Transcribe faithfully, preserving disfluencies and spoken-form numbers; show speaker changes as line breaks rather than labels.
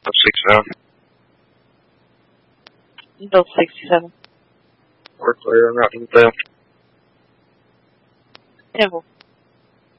sixty-seven.
Bill sixty-seven.
We're clear on route to the tail.
Info